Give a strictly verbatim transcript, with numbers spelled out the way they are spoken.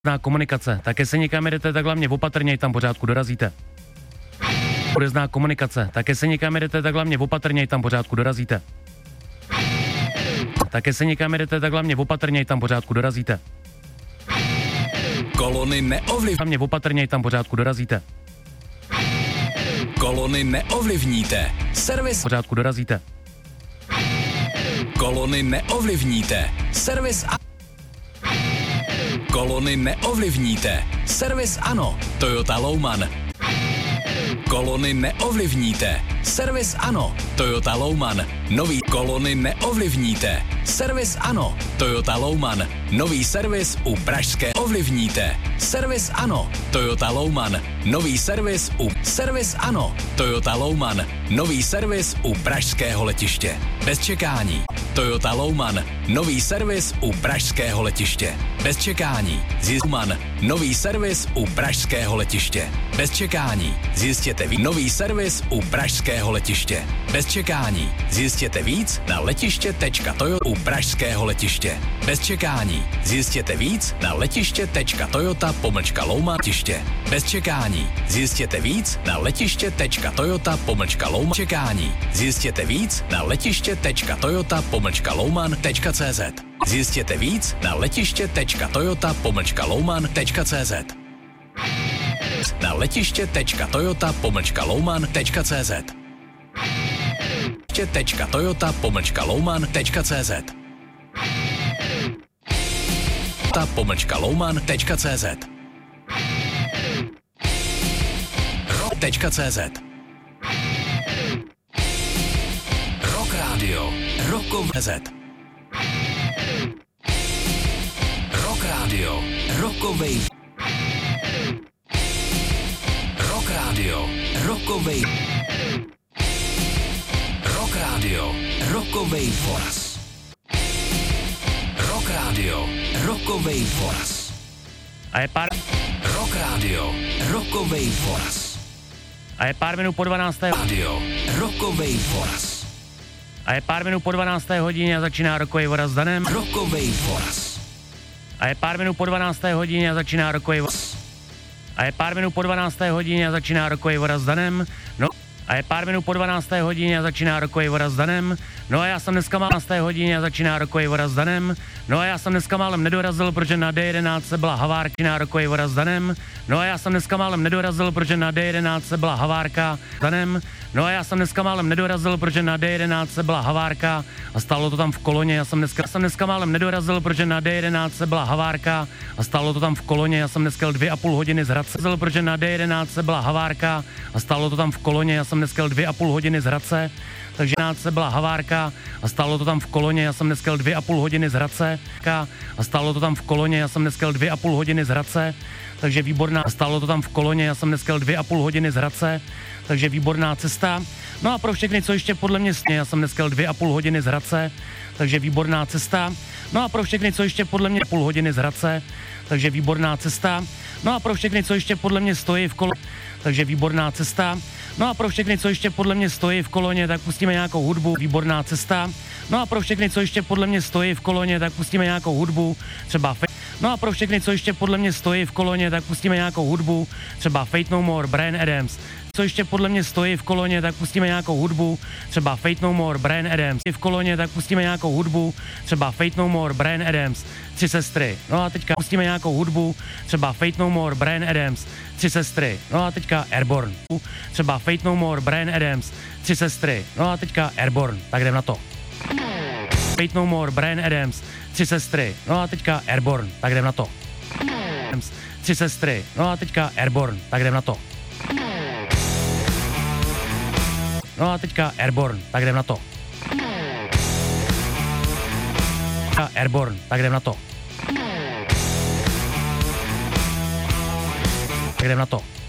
komunikace, tak jestli někam jedete, tak hlavně opatrně, tam pořádku dorazíte. Odezná komunikace, tak jestli někam jedete, tak hlavně opatrně, tam pořádku dorazíte. Tak jestli někam jedete, tak hlavně opatrně, tam pořádku dorazíte. Kolony neovliv... Hlavně opatrně, tam pořádku dorazíte. Kolony neovlivníte. Servis... Pořádku dorazíte. Kolony neovlivníte. Servis a... Kolony neovlivníte. Servis ano. Toyota Louman. Kolony neovlivníte. Servis ano. Toyota Louman. Nový kolony neovlivníte. Servis ano. Toyota Louman. Nový servis u Pražské ovlivníte. Servis ano. Toyota Louman. Nový servis u Servis ano. Toyota Louman. Nový servis u Pražského letiště. Bez čekání. Toyota Louman. Nový servis u Pražského letiště. Bez čekání. Zjistěte nový servis u Pražského letiště. Bez čekání. Zjistěte víc. Nový servis u Pražského letiště. Bez čekání. Zjistěte víc na letiště.toyota u Pražského letiště. Bez čekání. Zjistěte víc na letiště.toyota pomlčka Louman letiště. Bez čekání. Zjistěte víc na letiště.toyota pomlčka Louman čekání. Zjistěte víc na letiště.toyota pomlčka Louman.cz. Zjistěte víc na letiště.toyota pomlčka Louman.cz. Na letiště.toyota pomlčka Louman.cz. Letiště.toyota pomlčka Louman.cz. Ta pomlčka Louman.cz. Rock.cz. Rock Radio. Rockov.cz. Rock Radio. Rockovej. Rock Radio. Rockovej. Rock Radio. Rockovej Foras. Rock Radio. Rockovej Foras. A je pár... Rock Radio. Rockovej Foras. A je pár minut po dvanácté Radio. Rockovej Foras. A je pár minut po dvanácté hodině a začíná Rockovej Foras s Danem. Rockovej Foras. A je pár minut po dvanácté hodině a začíná Rockovej Foras. A je pár minut po dvanácté hodině a začíná Rockovej Foras s Danem. No, a je pár minut po dvanácté hodině a začíná Rockovej Foras s Danem. No a já jsem dneska má dvanácté hodině a začíná Rockovej Foras s Danem. No a já jsem dneska málem nedorazil, protože na D jedenáct se byla havárka na Rockovej Foras s Danem. No a já jsem dneska málem nedorazil, protože na D jedenáct se byla havárka s Danem. No a já jsem dneska málem nedorazil, protože na D jedenáct se byla havárka a stálo to tam v koloně. Já jsem dneska, jsem dneska málem nedorazil, protože na D jedenáct se byla havárka a stálo to tam v koloně. Já jsem dneska dvě a půl hodiny z Hradce, protože na D jedenáct se byla havárka a stálo to tam v koloně. Já jsem dneska dvě a půl hodiny z Hradce, takže se byla havárka a stálo to tam v koloně. Já jsem dneska dvě a půl hodiny z Hradce a stálo to tam v koloně. Já jsem dneska dvě a půl hodiny z Hradce, takže výborná. Stálo to tam v koloně. Já jsem dneska dvě a půl hodiny z Hradce, takže výborná cesta. No a pro všechny, co ještě podle mě sně, já jsem dneska dvě a půl hodiny z Hradce, takže výborná cesta. No a pro všechny, co ještě podle mě půl hodiny z Hradce, takže výborná cesta. No a pro všechny, co ještě podle mě stojí v kolo, takže výborná cesta. No a pro všechny, co ještě podle mě stojí v koloně, tak pustíme nějakou hudbu, výborná cesta. No a pro všechny, co ještě podle mě stojí v koloně, tak pustíme nějakou hudbu, třeba Fate. No a pro všechny, co ještě podle mě stojí v koloně, tak pustíme nějakou hudbu, třeba Fate No More, Bryan Adams. Co ještě podle mě stojí v koloně, tak pustíme nějakou hudbu, třeba Fate No More, Bryan Adams. V koloně, tak pustíme nějakou hudbu, třeba Fate No More, Bryan Adams, Tři sestry. No a teďka pustíme nějakou hudbu, třeba Fate No More, Bryan Adams, Tři sestry. No a teďka Airborne. Třeba Fate No More, Bryan Adams, Tři sestry. No a teďka Airborne. Tak jdem na to. Fate No More, Bryan Adams, Tři sestry. No a teďka Airborne. Tak jdem na to. Tři sestry. No a teďka Airborne. Tak jdem na to. No a teďka Airborne. Tak jdem na to. Airborne. Tak jdem na to. Tak jdem na to.